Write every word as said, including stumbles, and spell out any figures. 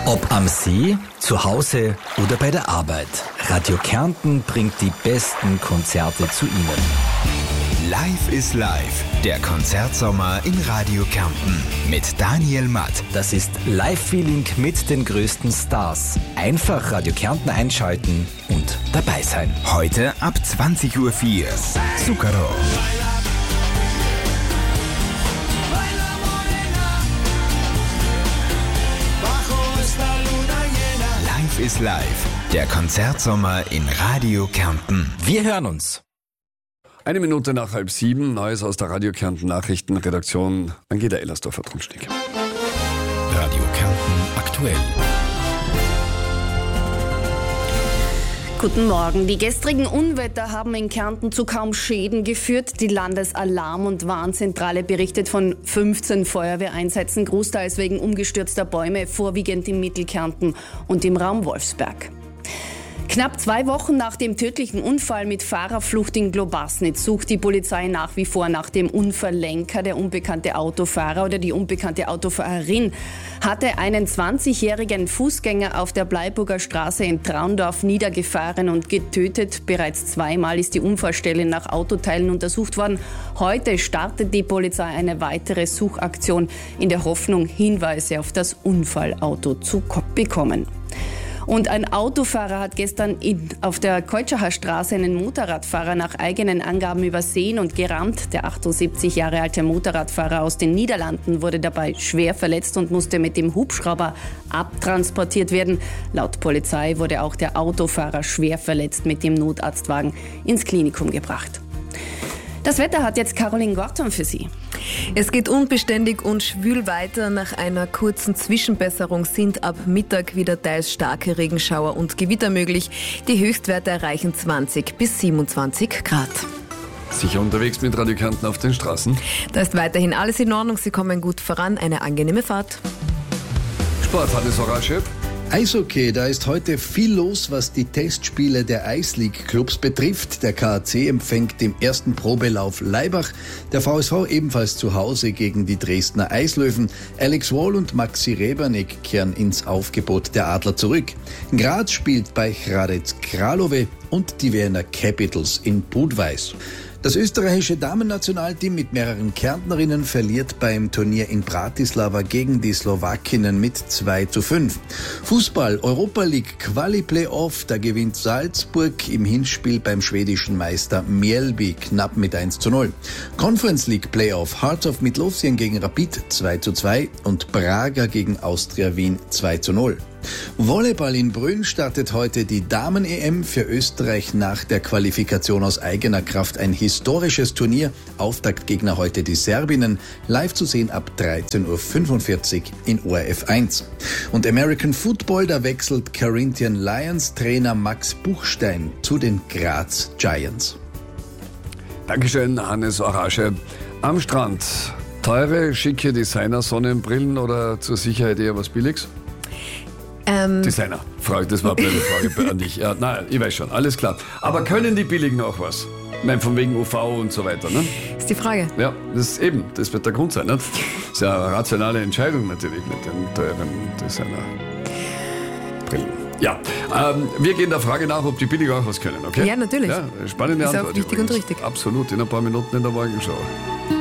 Ob am See, zu Hause oder bei der Arbeit, Radio Kärnten bringt die besten Konzerte zu Ihnen. Live is Live, der Konzertsommer in Radio Kärnten mit Daniel Matt. Das ist Live-Feeling mit den größten Stars. Einfach Radio Kärnten einschalten und dabei sein. Heute ab zwanzig Uhr vier. Zucchero. Live is Live, der Konzertsommer in Radio Kärnten. Wir hören uns. Eine Minute nach halb sieben, Neues aus der Radio Kärnten Nachrichtenredaktion. Angela Ellersdorfer-Trunschnick. Radio Kärnten aktuell. Guten Morgen. Die gestrigen Unwetter haben in Kärnten zu kaum Schäden geführt. Die Landesalarm- und Warnzentrale berichtet von fünfzehn Feuerwehreinsätzen, großteils wegen umgestürzter Bäume, vorwiegend in Mittelkärnten und im Raum Wolfsberg. Knapp zwei Wochen nach dem tödlichen Unfall mit Fahrerflucht in Globasnitz sucht die Polizei nach wie vor nach dem Unfalllenker. Der unbekannte Autofahrer oder die unbekannte Autofahrerin hatte einen zwanzigjährigen Fußgänger auf der Bleiburger Straße in Traundorf niedergefahren und getötet. Bereits zweimal ist die Unfallstelle nach Autoteilen untersucht worden. Heute startet die Polizei eine weitere Suchaktion in der Hoffnung, Hinweise auf das Unfallauto zu bekommen. Und ein Autofahrer hat gestern in, auf der Keutschachar Straße einen Motorradfahrer nach eigenen Angaben übersehen und gerammt. Der achtundsiebzig Jahre alte Motorradfahrer aus den Niederlanden wurde dabei schwer verletzt und musste mit dem Hubschrauber abtransportiert werden. Laut Polizei wurde auch der Autofahrer schwer verletzt mit dem Notarztwagen ins Klinikum gebracht. Das Wetter hat jetzt Caroline Gorton für Sie. Es geht unbeständig und schwül weiter. Nach einer kurzen Zwischenbesserung sind ab Mittag wieder teils starke Regenschauer und Gewitter möglich. Die Höchstwerte erreichen zwanzig bis siebenundzwanzig Grad. Sicher unterwegs mit Radio Kärnten auf den Straßen? Da ist weiterhin alles in Ordnung. Sie kommen gut voran. Eine angenehme Fahrt. Sport, Hannes Horasche. Eishockey, da ist heute viel los, was die Testspiele der Ice League Clubs betrifft. Der K A C empfängt den ersten Probelauf Laibach, der V S V ebenfalls zu Hause gegen die Dresdner Eislöwen. Alex Wall und Maxi Rebernik kehren ins Aufgebot der Adler zurück. Graz spielt bei Hradec Kralove und die Wiener Capitals in Budweis. Das österreichische Damen-Nationalteam mit mehreren Kärntnerinnen verliert beim Turnier in Bratislava gegen die Slowakinnen mit zwei zu fünf. Fußball, Europa League Quali-Playoff, da gewinnt Salzburg im Hinspiel beim schwedischen Meister Mjällby knapp mit eins zu null. Conference League Playoff, Hearts of Midlothian gegen Rapid zwei zu zwei und Braga gegen Austria Wien zwei zu null. Volleyball in Brünn startet heute die Damen-E M für Österreich nach der Qualifikation aus eigener Kraft. Ein historisches Turnier. Auftaktgegner heute die Serbinnen. Live zu sehen ab dreizehn Uhr fünfundvierzig in O R F eins. Und American Football, da wechselt Corinthian Lions Trainer Max Buchstein zu den Graz Giants. Dankeschön, Hannes Horasche. Am Strand, teure, schicke Designer-Sonnenbrillen oder zur Sicherheit eher was Billiges? Ähm, Designer, Frage, das war eine blöde Frage an dich. Ja, nein, ich weiß schon, alles klar. Aber können die billigen auch was? Ich meine, von wegen U V und so weiter, ne? Ist die Frage. Ja, das ist eben, das wird der Grund sein, ne? Das ist ja eine rationale Entscheidung natürlich mit den teuren Designerbrillen. Ja, ähm, wir gehen der Frage nach, ob die billigen auch was können, okay? Ja, natürlich. Ja, spannende ist Antwort. Ist auch wichtig übrigens. und richtig. Absolut, in ein paar Minuten in der Morgenschau.